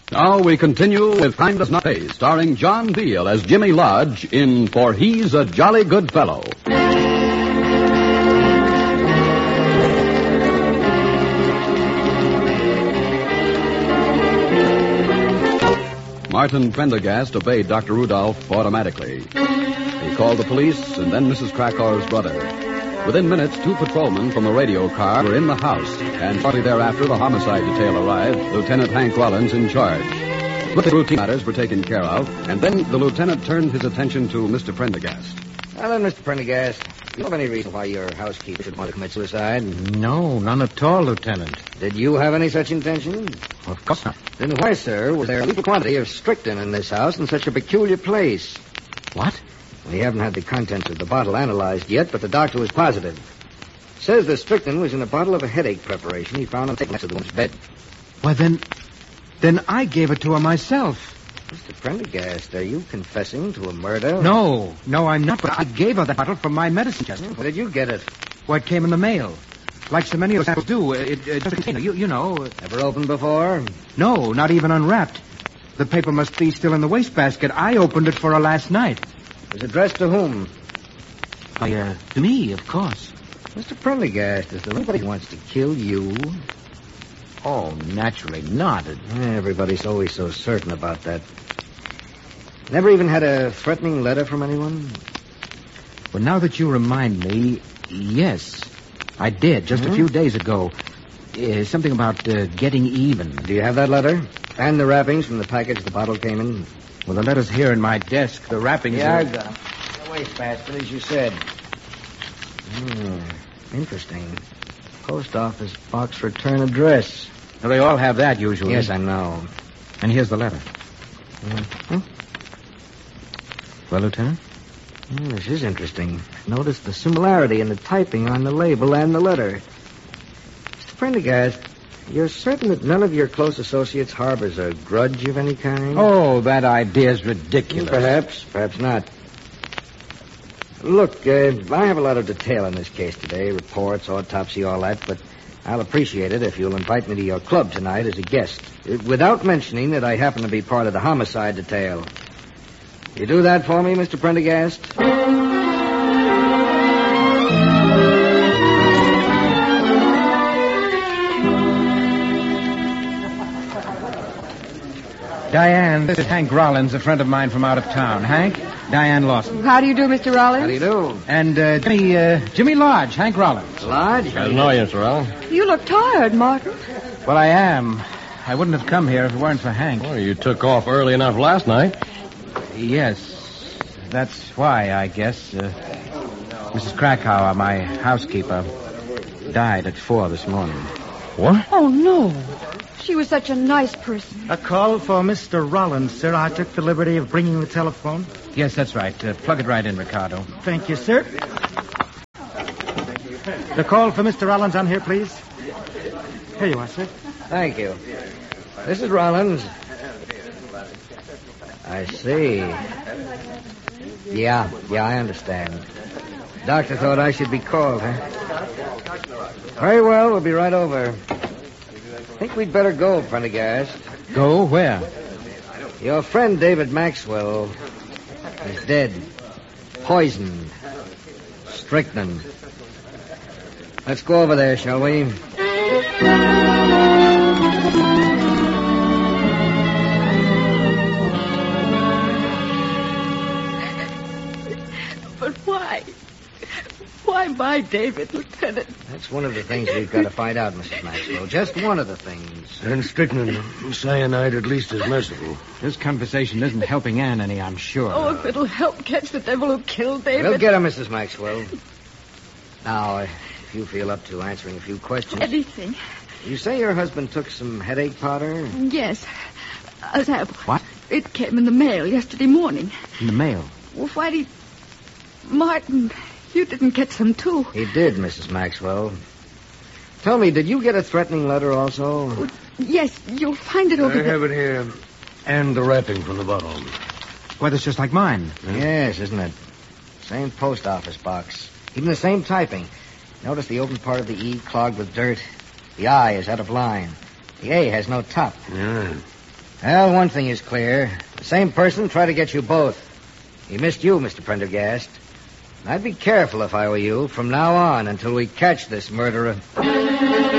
Now we continue with Crime Does Not Pay, starring John Beale as Jimmy Lodge in For He's a Jolly Good Fellow. Martin Prendergast obeyed Dr. Rudolph automatically. He called the police and then Mrs. Krakauer's brother. Within minutes, 2 patrolmen from a radio car were in the house, and shortly thereafter the homicide detail arrived, Lieutenant Hank Rollins in charge. The routine matters were taken care of, and then the lieutenant turned his attention to Mr. Prendergast. Well, then, Mr. Prendergast, do you have any reason why your housekeeper should want to commit suicide? No, none at all, Lieutenant. Did you have any such intention? Of course not. Then why, sir, was there a lethal quantity of strychnine in this house in such a peculiar place? What? We haven't had the contents of the bottle analyzed yet, but the doctor was positive. Says the strychnine was in a bottle of a headache preparation he found on the next to the woman's bed. Why, then I gave it to her myself. Mr. Prendergast, are you confessing to a murder? No, I'm not, but I gave her the bottle from my medicine chest. Where did you get it? Well, it came in the mail. Like so many of the samples do. It doesn't contain it. You know. Ever opened before? No, not even unwrapped. The paper must be still in the wastebasket. I opened it for her last night. Was addressed to whom? To me, of course. Mr. Prendergast, is there anybody who wants to kill you? Oh, naturally not. Everybody's always so certain about that. Never even had a threatening letter from anyone? Well, now that you remind me, yes, I did, just a few days ago. Something about getting even. Do you have that letter? And the wrappings from the package the bottle came in? Well, the letter's here in my desk. The wrappings are... I got them. The wastebasket, as you said. Interesting. Post office box return address. Well, they all have that, usually. Yes, I know. And here's the letter. Well, Lieutenant? This is interesting. Notice the similarity in the typing on the label and the letter. Mr. Prendergast, you're certain that none of your close associates harbors a grudge of any kind? Oh, that idea's ridiculous. Perhaps not. Look, I have a lot of detail in this case today. Reports, autopsy, all that, but I'll appreciate it if you'll invite me to your club tonight as a guest, without mentioning that I happen to be part of the homicide detail. You do that for me, Mr. Prendergast? Diane, this is Hank Rollins, a friend of mine from out of town. Hank, Diane Lawson. How do you do, Mr. Rollins? How do you do? And Jimmy Lodge, Hank Rollins. Lodge? How do you know, Mr. Rollins? You look tired, Martin. Well, I am. I wouldn't have come here if it weren't for Hank. Well, you took off early enough last night. Yes, that's why, I guess. Mrs. Krakauer, my housekeeper, died at 4 this morning. What? Oh, no. She was such a nice person. A call for Mr. Rollins, sir. I took the liberty of bringing the telephone. Yes, that's right. Plug it right in, Ricardo. Thank you, sir. The call for Mr. Rollins on here, please. Here you are, sir. Thank you. This is Rollins. I see. Yeah, I understand. Doctor thought I should be called, huh? Very well, we'll be right over. I think we'd better go, Prendergast. Go where? Your friend David Maxwell is dead. Poisoned. Strychnine. Let's go over there, shall we? But why? Why my David, Lieutenant? That's one of the things we've got to find out, Mrs. Maxwell. Just one of the things. And strychnine, cyanide at least as merciful. This conversation isn't helping Anne any, I'm sure. Oh, if it'll help catch the devil who killed David. We'll get her, Mrs. Maxwell. Now, if you feel up to answering a few questions. Anything. You say your husband took some headache powder? Yes. A sample. What? It came in the mail yesterday morning. In the mail? Well, Whitey... Martin, you didn't get some, too. He did, Mrs. Maxwell. Tell me, did you get a threatening letter also? Yes, you'll find it over I there. have it here. And the wrapping from the bottle. Well, that's just like mine. Yes, isn't it? Same post office box. Even the same typing. Notice the open part of the E clogged with dirt. The I is out of line. The A has no top. Yeah. Well, one thing is clear. The same person tried to get you both. He missed you, Mr. Prendergast. I'd be careful if I were you from now on until we catch this murderer.